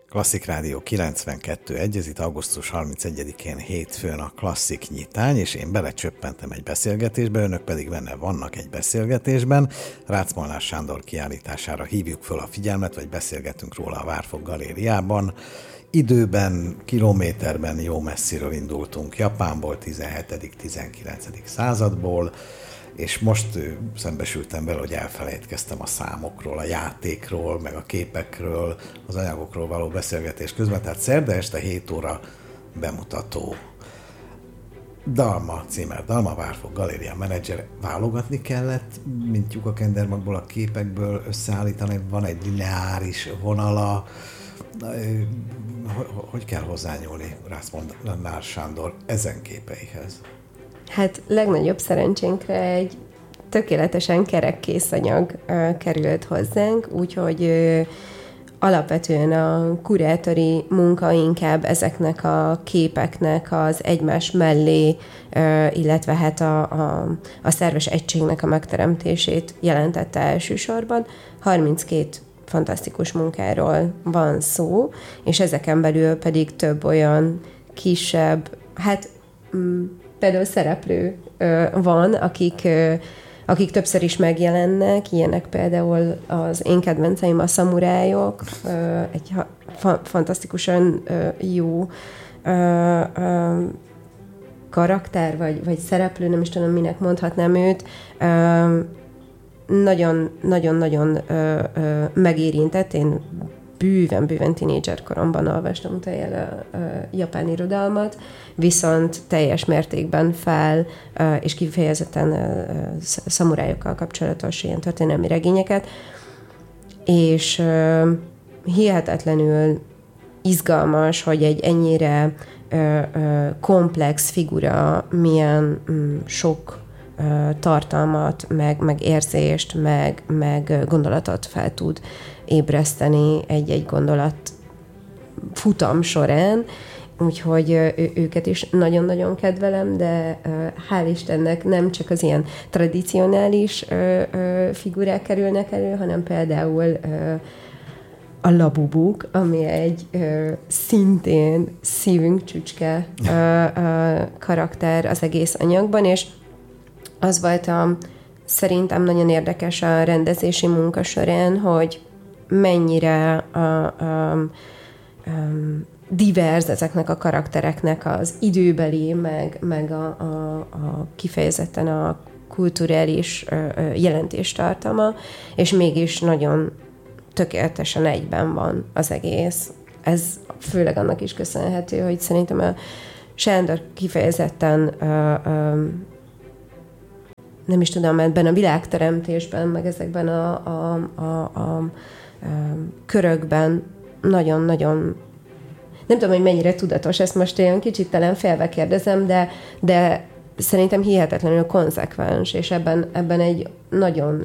Klasszik Rádió 92.1, ez itt augusztus 31-én hétfőn a Klasszik nyitány, és én belecsöppentem egy beszélgetésbe, önök pedig benne vannak egy beszélgetésben. Rácz Molnár Sándor kiállítására hívjuk föl a figyelmet, vagy beszélgetünk róla a Várfok Galériában. Időben, kilométerben jó messziről indultunk, Japánból, 17.-19. századból, és most szembesültem vele, hogy elfelejtkeztem a számokról, a játékról, meg a képekről, az anyagokról való beszélgetés közben. Tehát szerda este 7 óra bemutató. Dalma, címer Dalma, Várfok Galéria menedzser. Válogatni kellett, mint lyuk a kendermagból, a képekből összeállítani, van egy lineáris vonala. Hogy kell hozzányúlni, Rácz Molnár Sándor, ezen képeihez? Hát legnagyobb szerencsénkre egy tökéletesen kerek készanyag került hozzánk, úgyhogy alapvetően a kurátori munka inkább ezeknek a képeknek az egymás mellé, illetve hát a szerves egységnek a megteremtését jelentette elsősorban. 32 fantasztikus munkáról van szó, és ezeken belül pedig több olyan kisebb, például szereplő van, akik többször is megjelennek, ilyenek például az én kedvenceim a szamurájok, egy fantasztikusan jó karakter, vagy szereplő, nem is tudom, minek mondhatnám őt, nagyon-nagyon megérintett. Én bőven tínédzser koromban olvastam utána a japán irodalmat, viszont teljes mértékben és kifejezetten szamurájokkal kapcsolatos ilyen történelmi regényeket, és hihetetlenül izgalmas, hogy egy ennyire komplex figura milyen sok tartalmat, meg érzést, meg gondolatot fel tud ébreszteni egy gondolat futam során, úgyhogy őket is nagyon-nagyon kedvelem, de hál' Istennek nem csak az ilyen tradicionális figurák kerülnek elő, hanem például a Labubuk, ami egy szintén szívünk csücske karakter az egész anyagban, és az volt szerintem nagyon érdekes a rendezési munka során, hogy mennyire divers ezeknek a karaktereknek az időbeli, meg a kifejezetten a kulturális jelentéstartalma, és mégis nagyon tökéletesen egyben van az egész. Ez főleg annak is köszönhető, hogy szerintem a Sándor kifejezetten nem is tudom, ebben a világteremtésben, meg ezekben a körökben nagyon-nagyon, nem tudom, hogy mennyire tudatos, ezt most olyan kicsit talán félve kérdezem, de szerintem hihetetlenül konzekvens, és ebben egy nagyon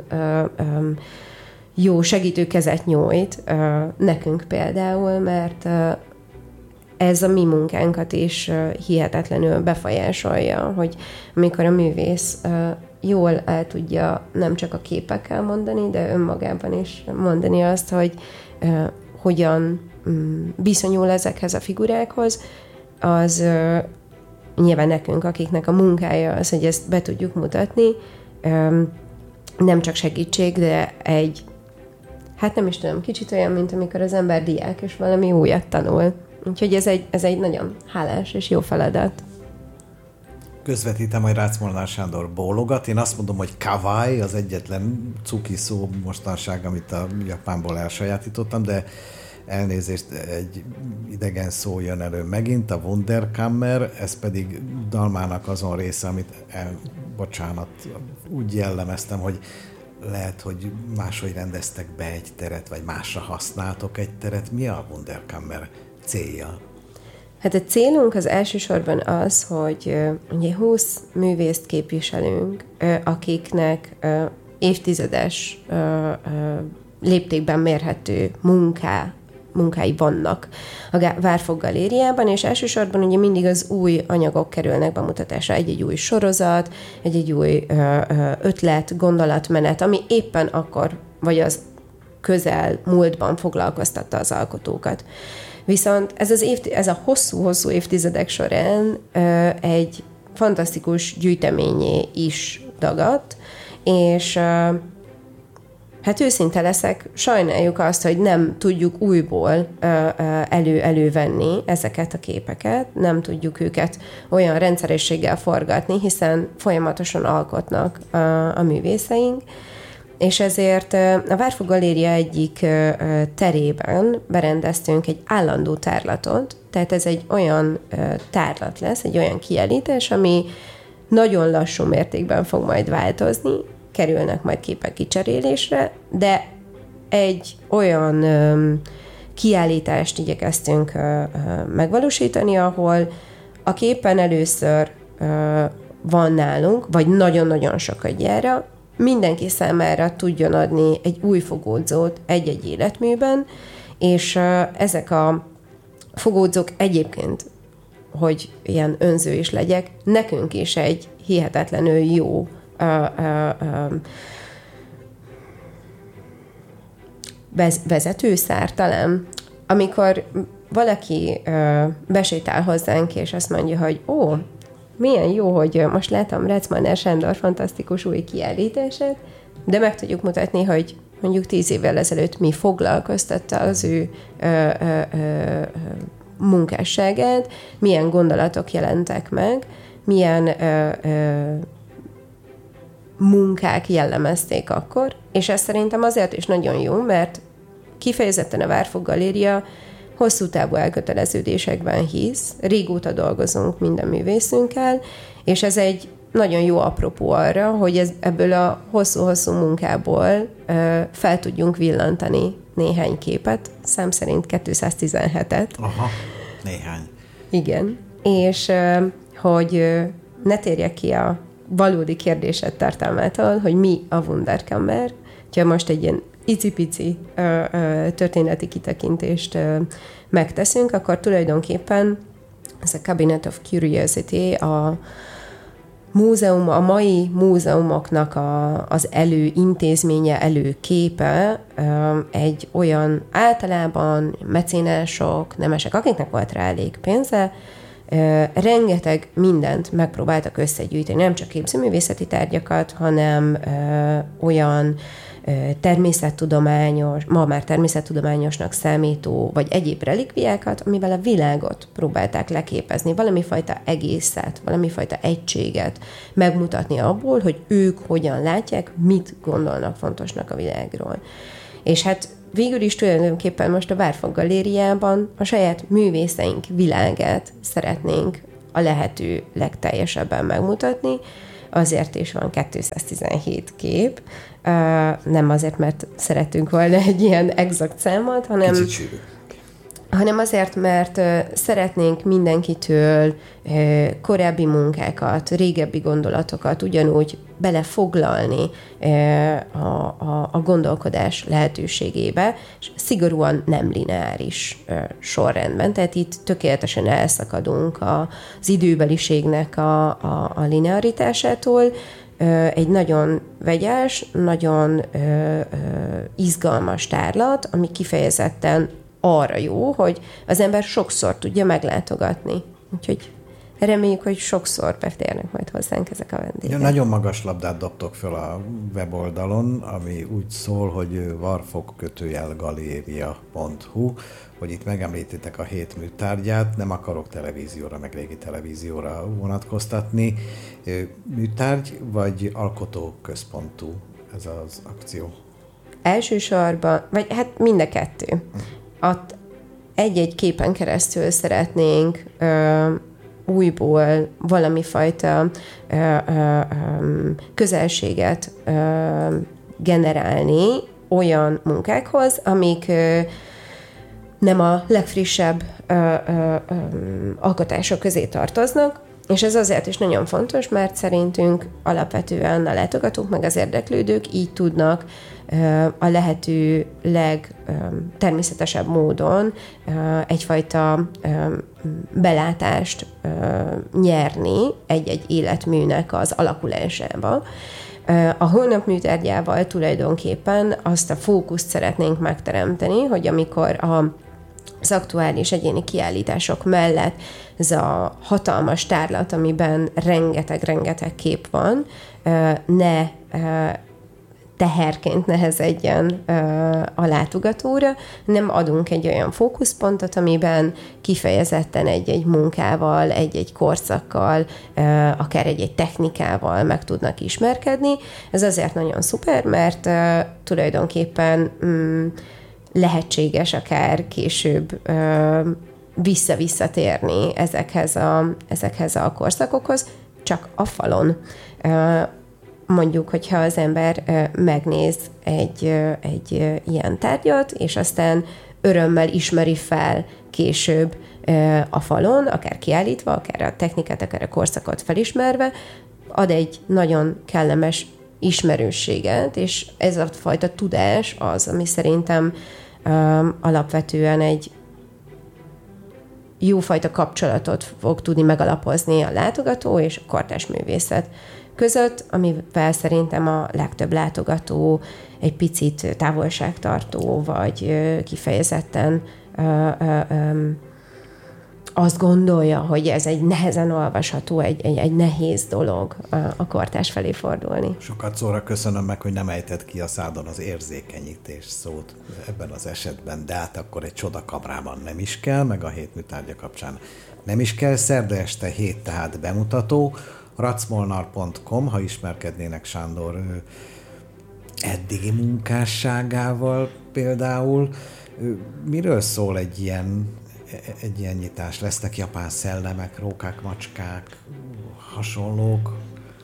jó segítőkezet nyújt nekünk például, mert ez a mi munkánkat is hihetetlenül befolyásolja, hogy amikor a művész jól el tudja nem csak a képekkel mondani, de önmagában is mondani azt, hogy hogyan viszonyul ezekhez a figurákhoz, az nyilván nekünk, akiknek a munkája az, hogy ezt be tudjuk mutatni, nem csak segítség, de nem is tudom, kicsit olyan, mint amikor az ember diák, és valami újat tanul. Úgyhogy ez egy nagyon hálás és jó feladat. Közvetítem, hogy Rácz Molnár Sándor bólogat. Én azt mondom, hogy kawaii az egyetlen cuki szó mostanság, amit a Japánból elsajátítottam, de elnézést, egy idegen szó jön elő megint, a Wunderkammer, ez pedig Dalmának azon része, amit bocsánat, úgy jellemeztem, hogy lehet, hogy máshogy rendeztek be egy teret, vagy másra használtok egy teret. Mi a Wunderkammer célja? Hát a célunk az elsősorban az, hogy ugye 20 művészt képviselünk, akiknek évtizedes léptékben mérhető munkái vannak a Várfok Galériában, és elsősorban ugye mindig az új anyagok kerülnek bemutatásra, egy-egy új sorozat, egy-egy új ötlet, gondolatmenet, ami éppen akkor, vagy az közel múltban foglalkoztatta az alkotókat. Viszont ez a hosszú-hosszú évtizedek során egy fantasztikus gyűjteményé is dagadt, és hát őszinte leszek, sajnáljuk azt, hogy nem tudjuk újból elővenni ezeket a képeket, nem tudjuk őket olyan rendszerességgel forgatni, hiszen folyamatosan alkotnak a művészeink, és ezért a Várfok Galéria egyik terében berendeztünk egy állandó tárlatot, tehát ez egy olyan tárlat lesz, egy olyan kiállítás, ami nagyon lassú mértékben fog majd változni, kerülnek majd képek kicserélésre, de egy olyan kiállítást igyekeztünk megvalósítani, ahol a képen először van nálunk, vagy nagyon-nagyon sokadjára, mindenki számára tudjon adni egy új fogódzót egy-egy életműben, és ezek a fogódzók egyébként, hogy ilyen önző is legyek, nekünk is egy hihetetlenül jó vezetőszár talán, amikor valaki besétál hozzánk, és azt mondja, hogy milyen jó, hogy most látom Ráczmolnár Sándor fantasztikus új kiállítását, de meg tudjuk mutatni, hogy mondjuk 10 évvel ezelőtt mi foglalkoztatta az ő munkásságát, milyen gondolatok jelentek meg, milyen munkák jellemezték akkor, és ez szerintem azért is nagyon jó, mert kifejezetten a Várfok Galéria hosszú távú elköteleződésekben hisz, régóta dolgozunk minden művészünkkel, és ez egy nagyon jó apropó arra, hogy ebből a hosszú-hosszú munkából fel tudjunk villantani néhány képet, szám szerint 217-et. Aha, néhány. Igen, és hogy ne térjek ki a valódi kérdésed tartalmától, hogy mi a Wunderkammer. Ha most egy ilyen icipici történeti kitekintést megteszünk, akkor tulajdonképpen ez a Cabinet of Curiosity, a mai múzeumoknak az előintézménye, előképe egy olyan általában mecénások, nemesek, akiknek volt rá elég pénze, rengeteg mindent megpróbáltak összegyűjteni, nem csak képzőművészeti tárgyakat, hanem olyan természettudományos, ma már természettudományosnak számító, vagy egyéb relikviákat, amivel a világot próbálták leképezni, valamifajta egészet, valamifajta egységet megmutatni abból, hogy ők hogyan látják, mit gondolnak fontosnak a világról. És hát végül is tulajdonképpen most a Várfok Galériában a saját művészeink világát szeretnénk a lehető legteljesebben megmutatni, azért is van 217 kép, nem azért, mert szeretünk volna egy ilyen exakt számot, hanem azért, mert szeretnénk mindenkitől korábbi munkákat, régebbi gondolatokat ugyanúgy belefoglalni a gondolkodás lehetőségébe, és szigorúan nem lineáris sorrendben. Tehát itt tökéletesen elszakadunk az időbeliségnek a linearitásától, egy nagyon vegyes, nagyon izgalmas tárlat, ami kifejezetten arra jó, hogy az ember sokszor tudja meglátogatni. Úgyhogy reméljük, hogy sokszor betérnek majd hozzánk ezek a vendégek. Nagyon magas labdát dobtok föl a weboldalon, ami úgy szól, hogy varfok-galéria.hu, hogy itt megemlítitek a 7 műtárgyát, nem akarok televízióra, meg régi televízióra vonatkoztatni. Műtárgy vagy alkotóközpontú ez az akció? Elsősorban, vagy hát mind a kettő. Egy-egy képen keresztül szeretnénk újból valamifajta közelséget generálni olyan munkákhoz, amik nem a legfrissebb alkotások közé tartoznak, és ez azért is nagyon fontos, mert szerintünk alapvetően a látogatók meg az érdeklődők így tudnak a lehető legtermészetesebb módon egyfajta belátást nyerni egy-egy életműnek az alakulásába. A hónap műtárgyával tulajdonképpen azt a fókuszt szeretnénk megteremteni, hogy amikor az aktuális egyéni kiállítások mellett ez a hatalmas tárlat, amiben rengeteg kép van, ne teherként nehezedjen a látogatóra, nem adunk egy olyan fókuszpontot, amiben kifejezetten egy munkával, egy korszakkal, akár egy technikával meg tudnak ismerkedni. Ez azért nagyon szuper, mert tulajdonképpen lehetséges akár később visszatérni ezekhez a korszakokhoz, csak a falon. Mondjuk, hogyha az ember megnéz egy ilyen tárgyat, és aztán örömmel ismeri fel később a falon, akár kiállítva, akár a technikát, akár a korszakot felismerve, ad egy nagyon kellemes ismerősséget, és ez a fajta tudás az, ami szerintem alapvetően egy jófajta kapcsolatot fog tudni megalapozni a látogató és a kortárs művészet között, amivel szerintem a legtöbb látogató egy picit távolságtartó, vagy kifejezetten azt gondolja, hogy ez egy nehezen olvasható, egy nehéz dolog a kortárs felé fordulni. Sokat szóra köszönöm meg, hogy nem ejtett ki a szádon az érzékenyítés szót ebben az esetben, de hát akkor egy csodakamrában nem is kell, meg a hét műtárgya kapcsán nem is kell. Szerda este 7 tehát bemutató, racmolnar.com, ha ismerkednének Sándor eddigi munkásságával például. Miről szól egy ilyen nyitás? Lesznek japán szellemek, rókák, macskák, hasonlók?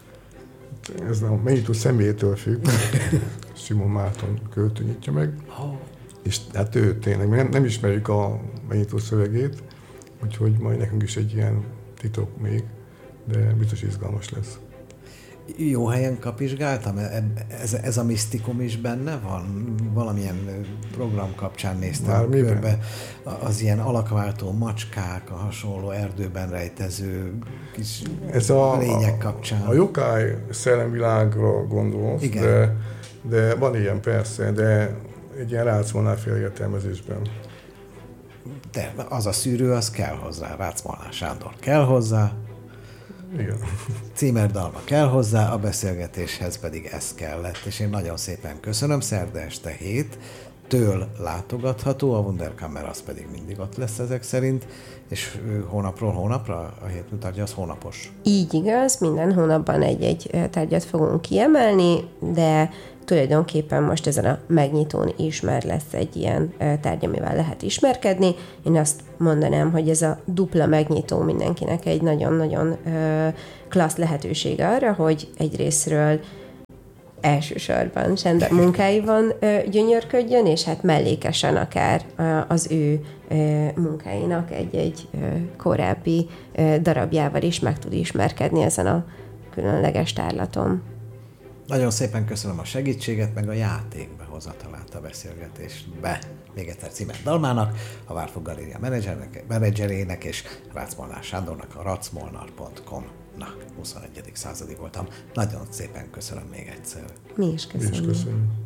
Ez a megnyitó személyétől függ. Simon Márton költő nyitja meg. És hát ő tényleg, nem ismerjük a megnyitó szövegét, úgyhogy majd nekünk is egy ilyen titok még, de biztos izgalmas lesz. Jó helyen kapizsgáltam? Ez a misztikum is benne van? Valamilyen program kapcsán néztem körbe. Az ilyen alakváltó macskák, a hasonló erdőben rejtező kis lények kapcsán. A yokai szellemvilágra gondolsz, de van ilyen persze, de egy ilyen Rácz-Molnár-féle értelmezésben. De az a szűrő, az kell hozzá. Rácz-Molnár Sándor kell hozzá. Igen. Címerdalma kell hozzá, a beszélgetéshez pedig ez kellett, és én nagyon szépen köszönöm. Szerda este 7-től látogatható, a Wunderkammer az pedig mindig ott lesz ezek szerint, és hónapról hónapra a hét műtárgya az hónapos. Így igaz, minden hónapban egy tárgyat fogunk kiemelni, de tulajdonképpen most ezen a megnyitón is már lesz egy ilyen tárgy, amivel lehet ismerkedni. Én azt mondanám, hogy ez a dupla megnyitó mindenkinek egy nagyon-nagyon klassz lehetősége arra, hogy egyrészről elsősorban Sándor munkáiban gyönyörködjön, és hát mellékesen akár az ő munkáinak egy korábbi darabjával is meg tud ismerkedni ezen a különleges tárlaton. Nagyon szépen köszönöm a segítséget, meg a játékbe hozatalát a beszélgetésbe. Még egyszer Címerdalmának, a Várfok Galéria menedzserének és Rácz-Molnár Sándornak a racmolnar.com. Na, 21. századi voltam. Nagyon szépen köszönöm még egyszer. Mi is köszönjük. Mi is köszönjük.